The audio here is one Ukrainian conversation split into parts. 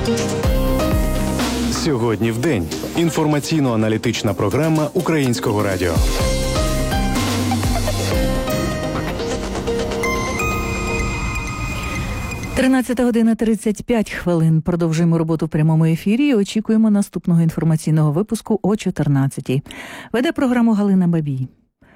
Сьогодні в день. Інформаційно-аналітична програма Українського радіо. Тринадцята година 35 хвилин. Продовжуємо роботу в прямому ефірі і очікуємо наступного інформаційного випуску о 14-й. Веде програму Галина Бабій.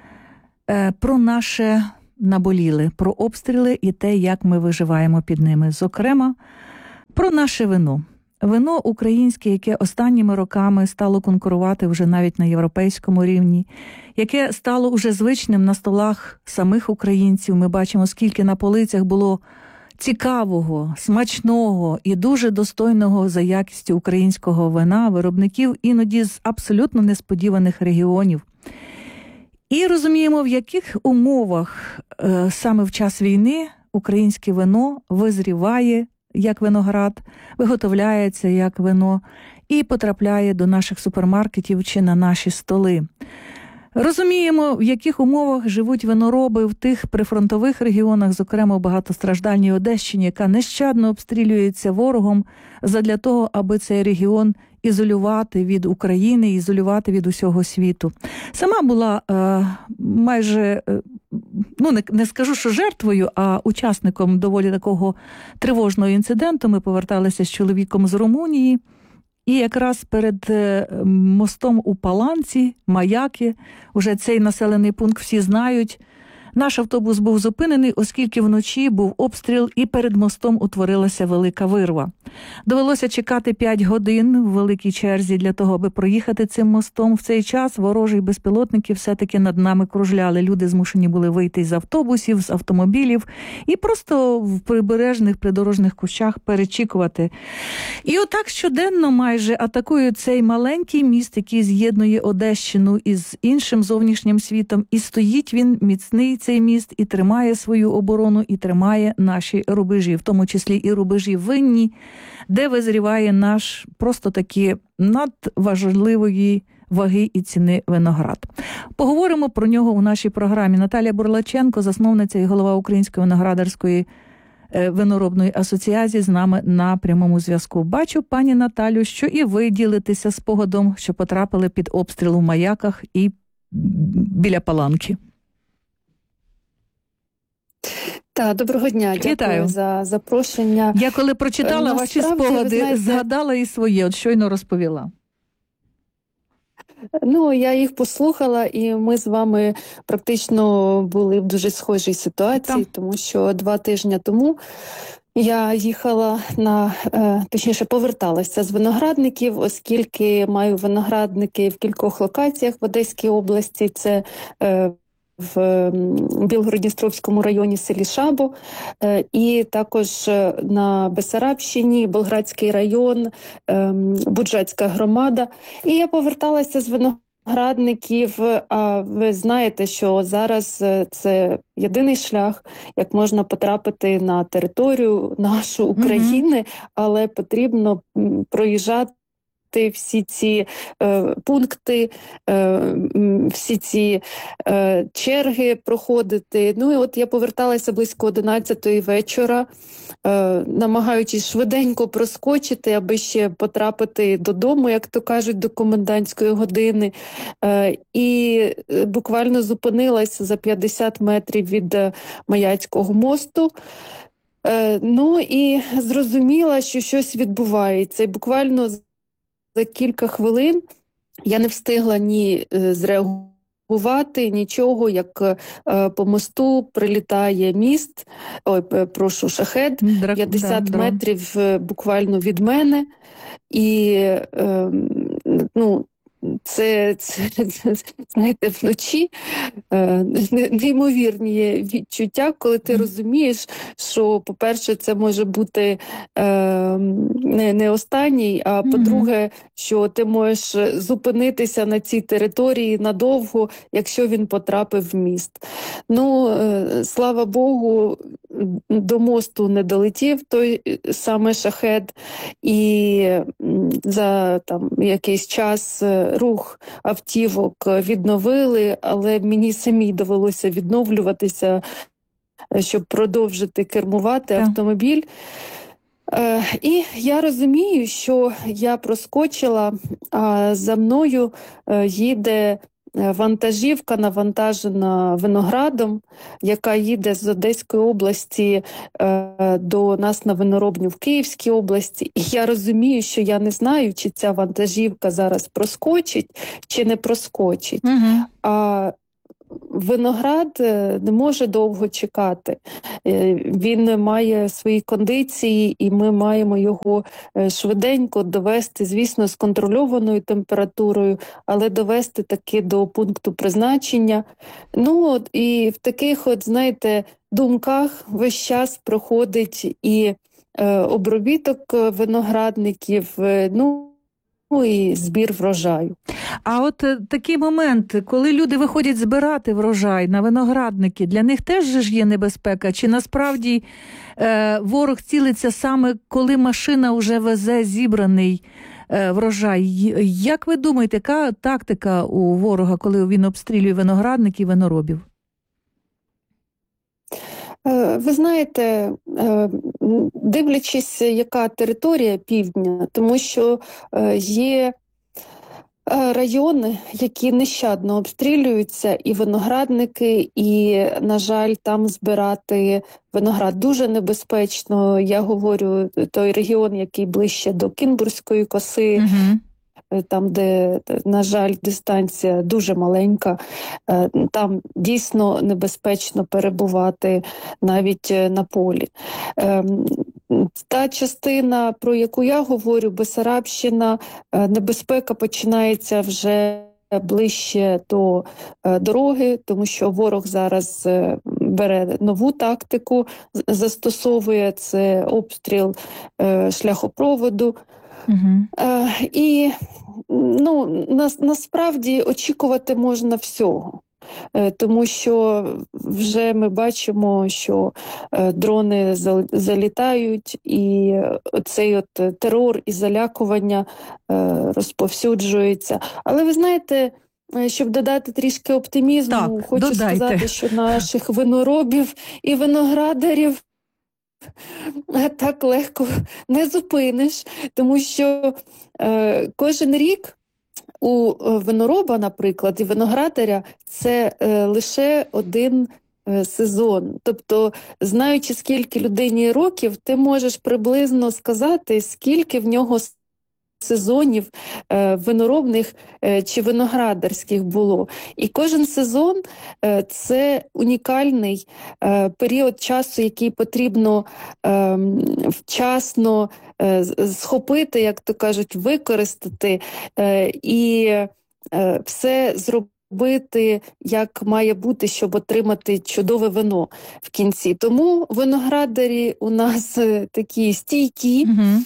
Про наше наболіле, про обстріли і те, як ми виживаємо під ними. Зокрема, про наше вино. Вино українське, яке останніми роками стало конкурувати вже навіть на європейському рівні, яке стало вже звичним на столах самих українців. Ми бачимо, скільки на полицях було цікавого, смачного і дуже достойного за якістю українського вина, виробників іноді з абсолютно несподіваних регіонів. І розуміємо, в яких умовах саме в час війни українське вино визріває як виноград, виготовляється як вино і потрапляє до наших супермаркетів чи на наші столи. Розуміємо, в яких умовах живуть винороби в тих прифронтових регіонах, зокрема в багатостраждальній Одещині, яка нещадно обстрілюється ворогом задля того, аби цей регіон ізолювати від України, ізолювати від усього світу. Сама була майже, не скажу, що жертвою, а учасником доволі такого тривожного інциденту. Ми поверталися з чоловіком з Румунії, і якраз перед мостом у Паланці, Маяки, уже цей населений пункт всі знають, наш автобус був зупинений, оскільки вночі був обстріл і перед мостом утворилася велика вирва. Довелося чекати 5 годин в великій черзі для того, аби проїхати цим мостом. В цей час ворожі безпілотники все-таки над нами кружляли. Люди змушені були вийти з автобусів, з автомобілів і просто в прибережних придорожних кущах перечікувати. І отак щоденно майже атакують цей маленький міст, який з'єднує Одещину із іншим зовнішнім світом. І стоїть він міцний, цей міст, і тримає свою оборону, і тримає наші рубежі, в тому числі і рубежі винні, де визріває наш просто таки надважливої ваги і ціни виноград. Поговоримо про нього у нашій програмі. Наталія Бурлаченко, засновниця і голова Української виноградарської виноробної асоціації, з нами на прямому зв'язку. Бачу, пані Наталю, що і ви ділитеся спогадом, що потрапили під обстріл у Маяках і біля Паланки. Так, доброго дня. Дякую. Вітаю. За запрошення. Я коли прочитала ваші спогади, згадала і своє, от щойно розповіла. Я їх послухала, і ми з вами практично були в дуже схожій ситуації, тому що 2 тижні тому я їхала точніше поверталася з виноградників, оскільки маю виноградники в кількох локаціях в Одеській області. Це в Білгород-Дністровському районі, селі Шабо, і також на Бессарабщині, Болградський район, Буджацька громада. І я поверталася з виноградників, а ви знаєте, що зараз це єдиний шлях, як можна потрапити на територію нашу України, але потрібно проїжджати всі ці пункти, всі ці черги проходити. І от я поверталася близько 11-ї вечора, намагаючись швиденько проскочити, аби ще потрапити додому, як то кажуть, до комендантської години. І буквально зупинилася за 50 метрів від Маяцького мосту. І зрозуміла, що щось відбувається. І буквально за кілька хвилин я не встигла ні зреагувати, нічого, як по мосту прилітає шахед, 50 метрів буквально від мене. І, це, знаєте, вночі неймовірні відчуття, коли ти розумієш, що, по-перше, це може бути не останній, а по-друге, що ти можеш зупинитися на цій території надовго, якщо він потрапив в міст. Слава Богу, до мосту не долетів той саме шахед, і за якийсь час рух автівок відновили, але мені самій довелося відновлюватися, щоб продовжити кермувати автомобіль. І я розумію, що я проскочила, а за мною їде вантажівка, навантажена виноградом, яка їде з Одеської області до нас на виноробню в Київській області. І я розумію, що я не знаю, чи ця вантажівка зараз проскочить, чи не проскочить. Угу. А виноград не може довго чекати. Він має свої кондиції, і ми маємо його швиденько довести, звісно, з контрольованою температурою, але довести таки до пункту призначення. І в таких, знаєте, думках весь час проходить і обробіток виноградників, і збір врожаю. А от такий момент, коли люди виходять збирати врожай на виноградники, для них теж ж є небезпека? Чи насправді ворог цілиться саме, коли машина вже везе зібраний врожай? Як ви думаєте, яка тактика у ворога, коли він обстрілює виноградники і виноробів? Ви знаєте, дивлячись, яка територія півдня, тому що є райони, які нещадно обстрілюються, і виноградники, і, на жаль, там збирати виноград дуже небезпечно. Я говорю, той регіон, який ближче до Кінбурзької коси, там, де, на жаль, дистанція дуже маленька, там дійсно небезпечно перебувати навіть на полі. Та частина, про яку я говорю, Бессарабщина, небезпека починається вже ближче до дороги, тому що ворог зараз бере нову тактику, застосовує це обстріл шляхопроводу. І насправді очікувати можна всього. Тому що вже ми бачимо, що дрони залітають, і цей терор і залякування розповсюджується. Але ви знаєте, щоб додати трішки оптимізму, хочу сказати, що наших виноробів і виноградарів так легко не зупиниш, тому що кожен рік у винороба, наприклад, і виноградаря це лише один сезон. Тобто, знаючи, скільки людині років, ти можеш приблизно сказати, скільки в нього сезонів виноробних чи виноградарських було. І кожен сезон – це унікальний період часу, який потрібно вчасно схопити, як то кажуть, використати і все зробити, як має бути, щоб отримати чудове вино в кінці. Тому виноградарі у нас такі стійкі,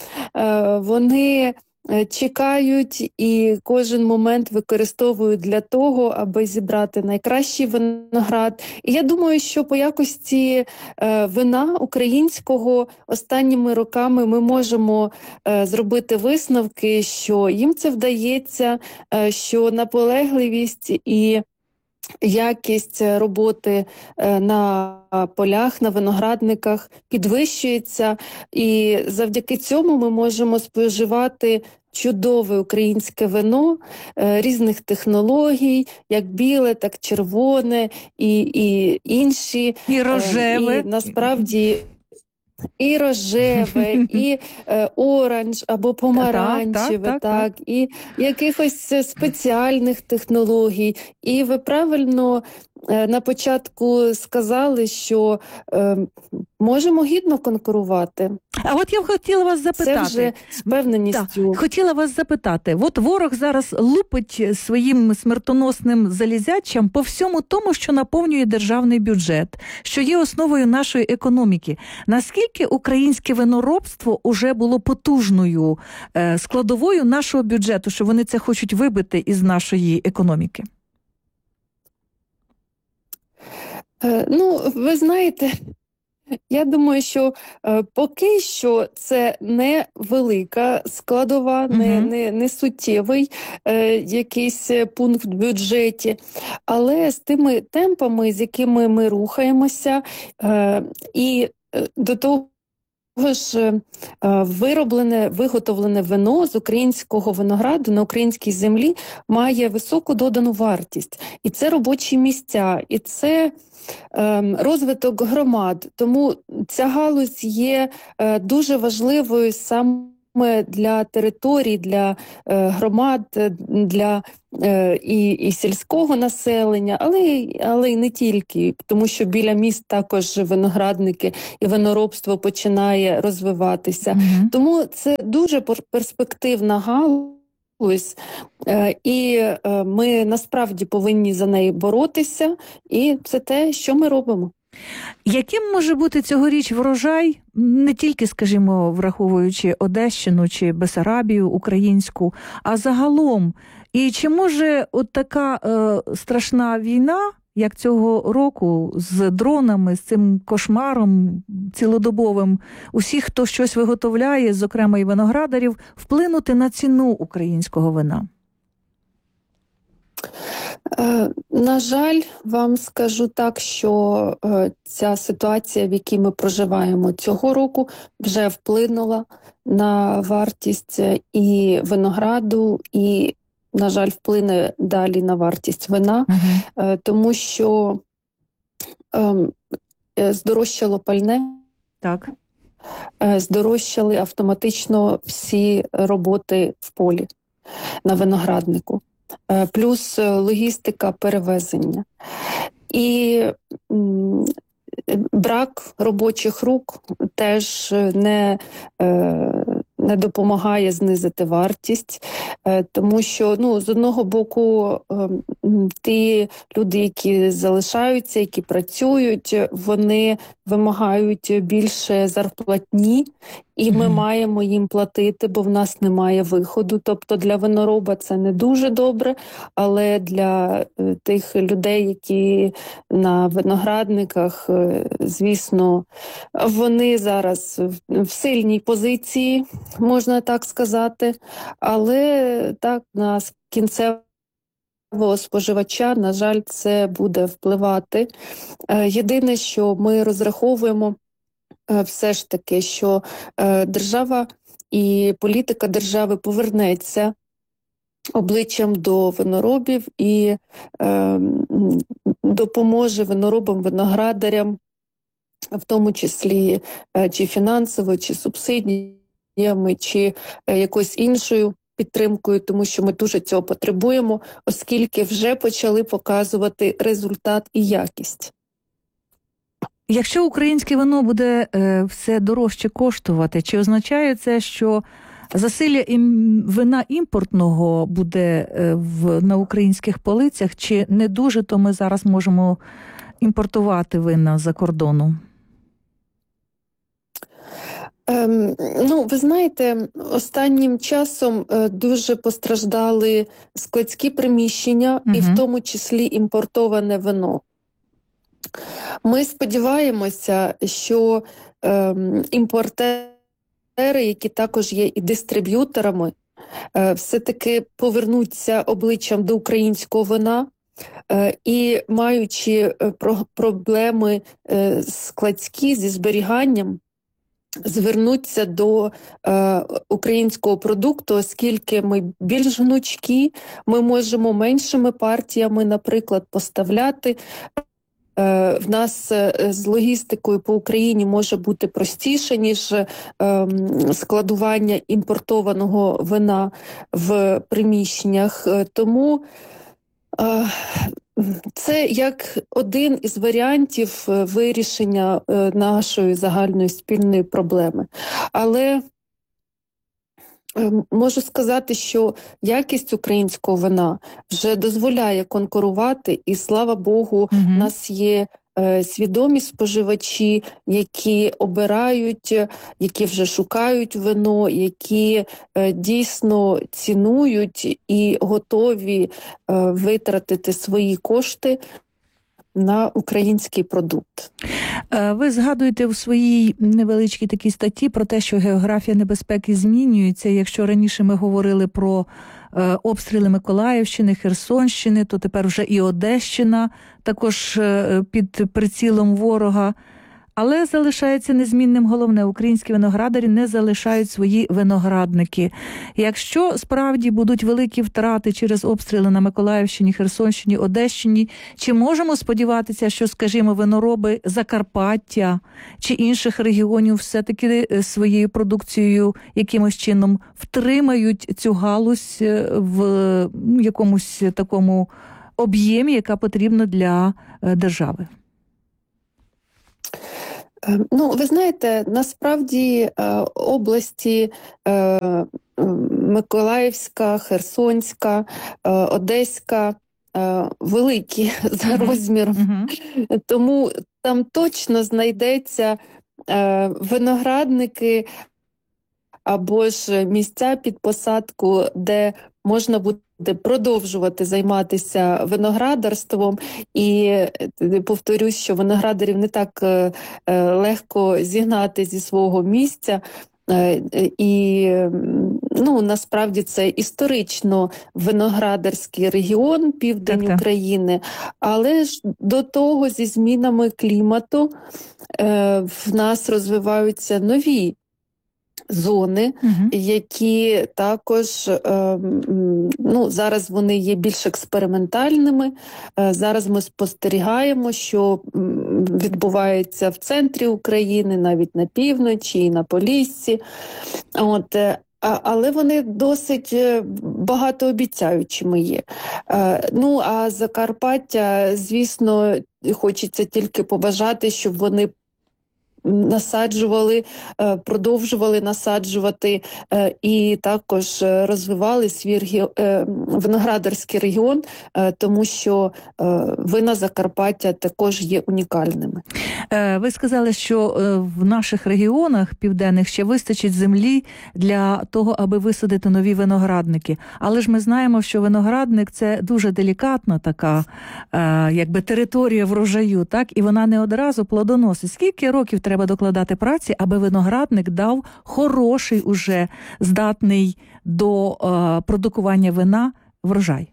вони чекають і кожен момент використовують для того, аби зібрати найкращий виноград. І я думаю, що по якості вина українського останніми роками ми можемо зробити висновки, що їм це вдається, що наполегливість і якість роботи на полях, на виноградниках підвищується, і завдяки цьому ми можемо споживати чудове українське вино різних технологій, як біле, так червоне і інші. І рожеве. І насправді і рожеве, і оранж або помаранчеве, так, і якихось спеціальних технологій. І ви правильно на початку сказали, що можемо гідно конкурувати. А от я хотіла вас запитати. Це вже з впевненістю. Хотіла вас запитати. От ворог зараз лупить своїм смертоносним залізячам по всьому тому, що наповнює державний бюджет, що є основою нашої економіки. Наскільки українське виноробство уже було потужною складовою нашого бюджету, що вони це хочуть вибити із нашої економіки? Ви знаєте, я думаю, що поки що це не велика складова, не суттєвий якийсь пункт в бюджеті, але з тими темпами, з якими ми рухаємося, і до того ж, виготовлене вино з українського винограду на українській землі має високу додану вартість. І це робочі місця, і це розвиток громад. Тому ця галузь є дуже важливою саме для територій, для громад, для і сільського населення, але й не тільки, тому що біля міст також виноградники і виноробство починає розвиватися. Mm-hmm. Тому це дуже перспективна галузь, і ми насправді повинні за неї боротися, і це те, що ми робимо. Яким може бути цьогоріч врожай, не тільки, скажімо, враховуючи Одещину чи Бессарабію українську, а загалом? І чи може от така страшна війна, як цього року, з дронами, з цим кошмаром цілодобовим, усіх, хто щось виготовляє, зокрема і виноградарів, вплинути на ціну українського вина? На жаль, вам скажу так, що ця ситуація, в якій ми проживаємо цього року, вже вплинула на вартість і винограду, і, на жаль, вплине далі на вартість вина, тому що здорожчало пальне, так. Здорожчали автоматично всі роботи в полі на винограднику. Плюс логістика перевезення. І брак робочих рук теж не допомагає знизити вартість, тому що, з одного боку, ті люди, які залишаються, які працюють, вони вимагають більше зарплатні, і ми маємо їм платити, бо в нас немає виходу. Тобто для винороба це не дуже добре, але для тих людей, які на виноградниках, звісно, вони зараз в сильній позиції, можна так сказати, але так на кінцевого споживача, на жаль, це буде впливати. Єдине, що ми розраховуємо, все ж таки, що держава і політика держави повернеться обличчям до виноробів і допоможе виноробам, виноградарям, в тому числі чи фінансово, чи субсидіями, чи якоюсь іншою підтримкою, тому що ми дуже цього потребуємо, оскільки вже почали показувати результат і якість. Якщо українське вино буде все дорожче коштувати, чи означає це, що засилля вина імпортного буде на українських полицях, чи не дуже, то ми зараз можемо імпортувати вина за кордону? Ви знаєте, останнім часом дуже постраждали складські приміщення, і в тому числі імпортоване вино. Ми сподіваємося, що імпортери, які також є і дистриб'юторами, все-таки повернуться обличчям до українського вина і, маючи проблеми складські зі зберіганням, звернуться до українського продукту, оскільки ми більш гнучкі, ми можемо меншими партіями, наприклад, поставляти. В нас з логістикою по Україні може бути простіше, ніж складування імпортованого вина в приміщеннях. Тому це як один із варіантів вирішення нашої загальної спільної проблеми. Але можу сказати, що якість українського вина вже дозволяє конкурувати, і, слава Богу, у нас є свідомі споживачі, які обирають, які вже шукають вино, які дійсно цінують і готові витратити свої кошти на український продукт. Ви згадуєте в своїй невеличкій такій статті про те, що географія небезпеки змінюється. Якщо раніше ми говорили про обстріли Миколаївщини, Херсонщини, то тепер вже і Одещина також під прицілом ворога. Але залишається незмінним головне: українські виноградарі не залишають свої виноградники. Якщо справді будуть великі втрати через обстріли на Миколаївщині, Херсонщині, Одещині, чи можемо сподіватися, що, скажімо, винороби Закарпаття чи інших регіонів все-таки своєю продукцією якимось чином втримають цю галузь в якомусь такому об'ємі, яка потрібна для держави? Ну, ви знаєте, насправді області Миколаївська, Херсонська, Одеська великі за розміром, тому там точно знайдеться виноградники або ж місця під посадку, де можна буде продовжувати займатися виноградарством. І повторюсь, що виноградарів не так легко зігнати зі свого місця. І насправді це історично виноградарський регіон, південь України, але ж до того зі змінами клімату в нас розвиваються нові зони, які також, зараз вони є більш експериментальними. Зараз ми спостерігаємо, що відбувається в центрі України, навіть на півночі і на Поліссі. Але вони досить багатообіцяючими є. А Закарпаття, звісно, хочеться тільки побажати, щоб вони продовжували насаджувати і також розвивали свій виноградарський регіон, тому що вина Закарпаття також є унікальними. Ви сказали, що в наших регіонах південних ще вистачить землі для того, аби висадити нові виноградники. Але ж ми знаємо, що виноградник – це дуже делікатна така територія врожаю, так? І вона не одразу плодоносить. Скільки років треба докладати праці, аби виноградник дав хороший, уже здатний до продукування вина врожай?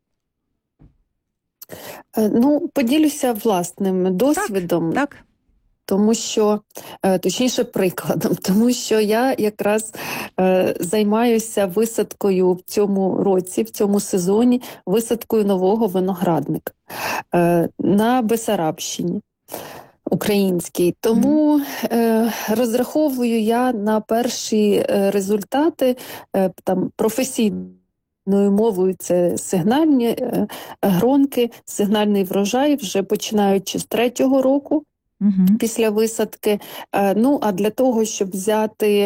Поділюся власним досвідом. Так. Тому що, точніше прикладом, тому що я якраз займаюся висадкою в цьому році, в цьому сезоні, висадкою нового виноградника на Бессарабщині. Український. Тому розраховую я на перші результати професійною мовою. Це сигнальні гронки, сигнальний врожай, вже починаючи з 3-го року. Після висадки. А для того, щоб взяти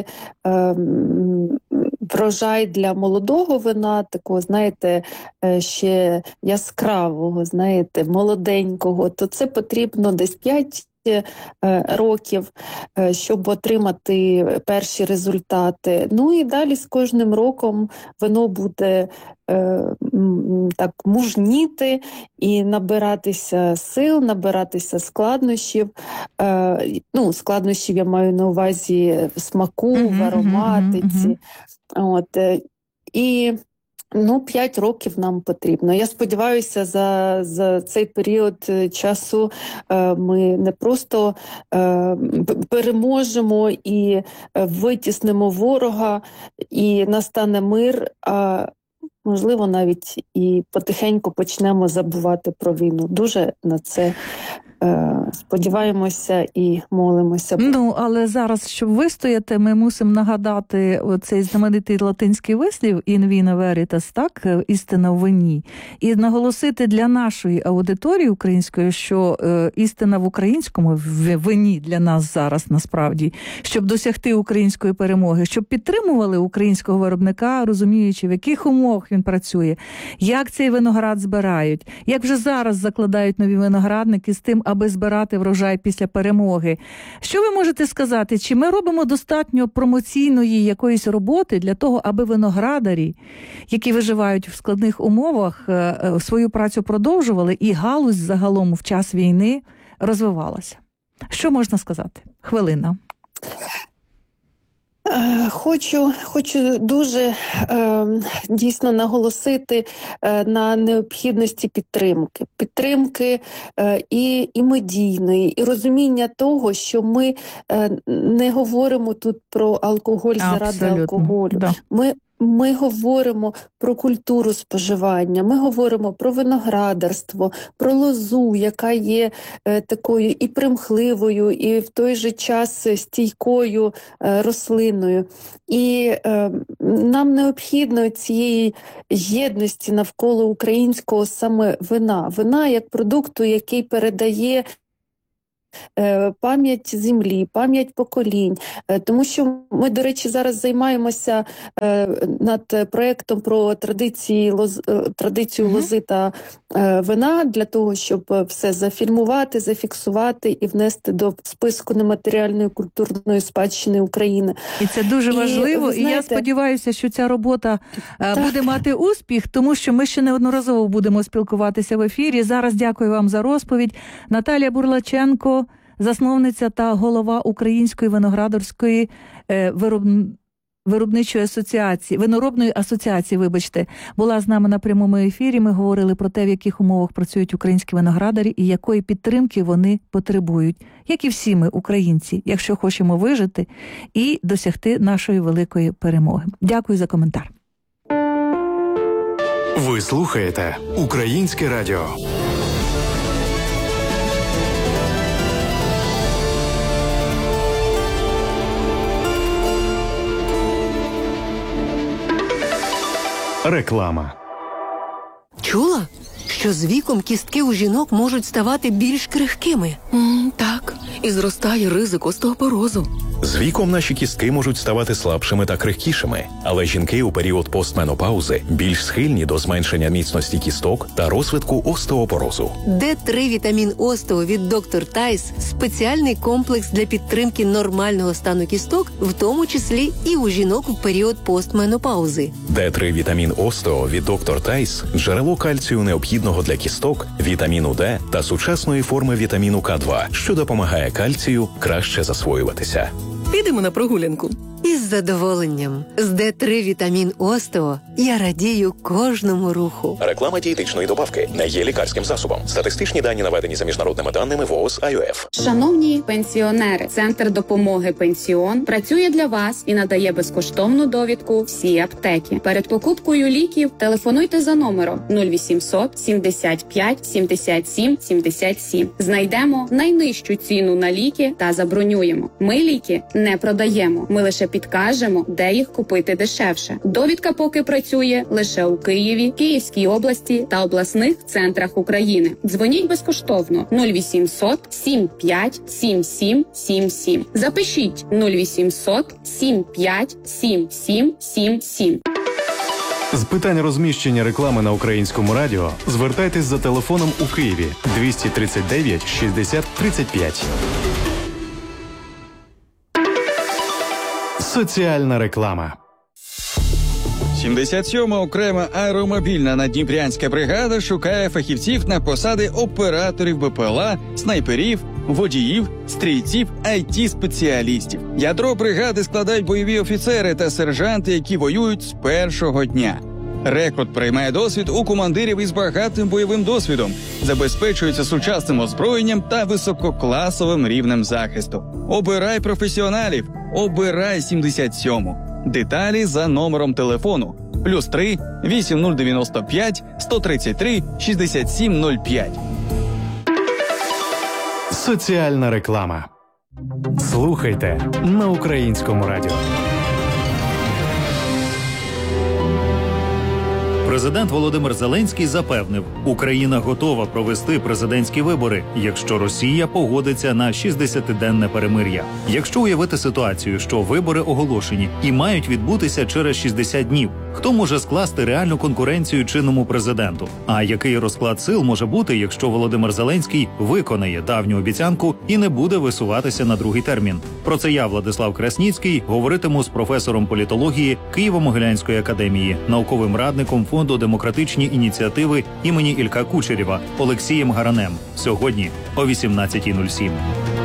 врожай для молодого вина, такого, ще яскравого, молоденького, то це потрібно десь 5 років, щоб отримати перші результати. І далі з кожним роком вино буде мужніти і набиратися сил, набиратися складнощів. Складнощів я маю на увазі в смаку, в ароматиці. І 5 років нам потрібно. Я сподіваюся, за цей період часу ми не просто переможемо і витіснимо ворога, і настане мир, а можливо навіть і потихеньку почнемо забувати про війну. Дуже на це сподіваємося і молимося. Але зараз, щоб вистояти, ми мусимо нагадати цей знаменитий латинський вислів «in vino veritas», так, істина в вині, і наголосити для нашої аудиторії української, що істина в українському вині для нас зараз насправді, щоб досягти української перемоги, щоб підтримували українського виробника, розуміючи, в яких умовах він працює, як цей виноград збирають, як вже зараз закладають нові виноградники з тим, аби збирати врожай після перемоги. Що ви можете сказати? Чи ми робимо достатньо промоційної якоїсь роботи для того, аби виноградарі, які виживають в складних умовах, свою працю продовжували і галузь загалом в час війни розвивалася? Що можна сказати? Хвилина. Хочу дуже дійсно наголосити на необхідності підтримки і медійної, і розуміння того, що ми не говоримо тут про алкоголь заради алкоголю. Да. Ми говоримо про культуру споживання, ми говоримо про виноградарство, про лозу, яка є такою і примхливою, і в той же час стійкою рослиною. І нам необхідно цієї єдності навколо українського саме вина. Вина як продукту, який передає пам'ять землі, пам'ять поколінь. Тому що ми, до речі, зараз займаємося над проєктом про традицію лози та вина для того, щоб все зафільмувати, зафіксувати і внести до списку нематеріальної культурної спадщини України. І це дуже важливо, і я сподіваюся, що ця робота буде мати успіх, тому що ми ще неодноразово будемо спілкуватися в ефірі. Зараз дякую вам за розповідь. Наталія Бурлаченко, засновниця та голова Української виноградарської виробничої асоціації, виноробної асоціації, була з нами на прямому ефірі. Ми говорили про те, в яких умовах працюють українські виноградарі і якої підтримки вони потребують, як і всі ми, українці, якщо хочемо вижити і досягти нашої великої перемоги. Дякую за коментар. Ви слухаєте Українське радіо. Реклама. Чула, що з віком кістки у жінок можуть ставати більш крихкими? Так, і зростає ризик остеопорозу. З віком наші кістки можуть ставати слабшими та крихкішими, але жінки у період постменопаузи більш схильні до зменшення міцності кісток та розвитку остеопорозу. Д3 вітамін Остео від Доктор Тайс – спеціальний комплекс для підтримки нормального стану кісток, в тому числі і у жінок у період постменопаузи. Д3 вітамін Остео від Доктор Тайс – джерело кальцію необхідного для кісток, вітаміну Д та сучасної форми вітаміну К2, що допомагає кальцію краще засвоюватися. Підемо на прогулянку. Із задоволенням. З Д3 вітамін Остео я радію кожному руху. Реклама дієтичної добавки не є лікарським засобом. Статистичні дані наведені за міжнародними даними ВООЗ АЮФ. Шановні пенсіонери, Центр допомоги «Пенсіон» працює для вас і надає безкоштовну довідку всі аптеки. Перед покупкою ліків телефонуйте за номером 0800 75 77 77. Знайдемо найнижчу ціну на ліки та забронюємо. Ми ліки не продаємо. Ми лише підкажемо, де їх купити дешевше. Довідка поки працює лише у Києві, Київській області та обласних центрах України. Дзвоніть безкоштовно 0800 75 77 77. Запишіть 0800 75 77 77. З питань розміщення реклами на Українському радіо звертайтесь за телефоном у Києві 239 60 35. Соціальна реклама. 77-ма окрема аеромобільна наддніпрянська бригада шукає фахівців на посади операторів БПЛА, снайперів, водіїв, стрільців, IT-спеціалістів. Ядро бригади складають бойові офіцери та сержанти, які воюють з першого дня. Рекрут приймає досвід у командирів із багатим бойовим досвідом, забезпечується сучасним озброєнням та висококласовим рівнем захисту. Обирай професіоналів, обирай 77-му. Деталі за номером телефону +3 8095 133 6705. Соціальна реклама. Слухайте на Українському радіо. Президент Володимир Зеленський запевнив, Україна готова провести президентські вибори, якщо Росія погодиться на 60-денне перемир'я. Якщо уявити ситуацію, що вибори оголошені і мають відбутися через 60 днів, хто може скласти реальну конкуренцію чинному президенту? А який розклад сил може бути, якщо Володимир Зеленський виконає давню обіцянку і не буде висуватися на другий термін? Про це я, Владислав Красніцький, говоритиму з професором політології Києво-Могилянської академії, науковим радником Фонду демократичні ініціативи імені Ілька Кучерєва Олексієм Гаранем. Сьогодні о 18:07.